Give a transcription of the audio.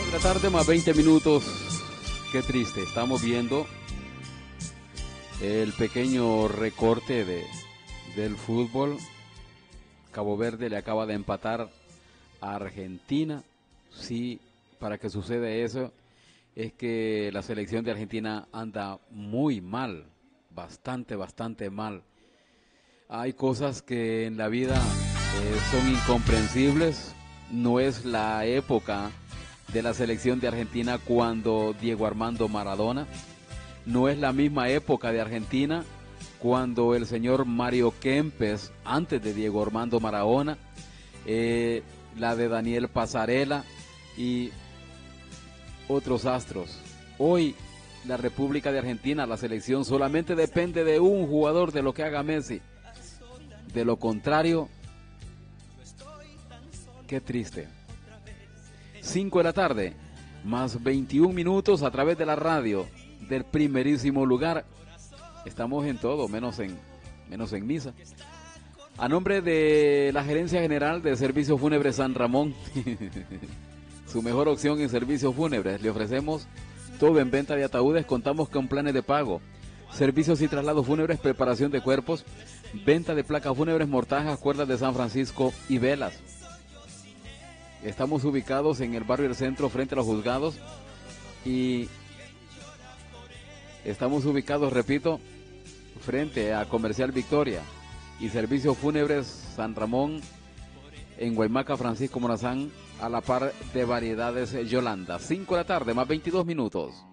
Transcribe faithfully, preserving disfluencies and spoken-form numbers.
de la tarde más veinte minutos. Qué triste, estamos viendo el pequeño recorte de, del fútbol. Cabo Verde le acaba de empatar a Argentina. Sí, para que suceda eso es que la selección de Argentina anda muy mal, bastante, bastante mal. Hay cosas que en la vida eh, son incomprensibles. No es la época de la selección de Argentina cuando Diego Armando Maradona. No es la misma época de Argentina cuando el señor Mario Kempes, antes de Diego Armando Maradona, eh, la de Daniel Pasarela y otros astros. Hoy la República de Argentina, la selección, solamente depende de un jugador, de lo que haga Messi. De lo contrario, qué triste. cinco de la tarde, más veintiún minutos a través de la radio del primerísimo lugar. Estamos en todo, menos en, menos en misa. A nombre de la Gerencia General de Servicios Fúnebres San Ramón, su mejor opción en servicios fúnebres, le ofrecemos todo en venta de ataúdes, contamos con planes de pago, servicios y traslados fúnebres, preparación de cuerpos, venta de placas fúnebres, mortajas, cuerdas de San Francisco y velas. Estamos ubicados en el barrio del Centro, frente a los juzgados, y estamos ubicados, repito, frente a Comercial Victoria y Servicios Fúnebres San Ramón, en Guaymaca, Francisco Morazán, a la par de Variedades Yolanda. cinco de la tarde, más veintidós minutos.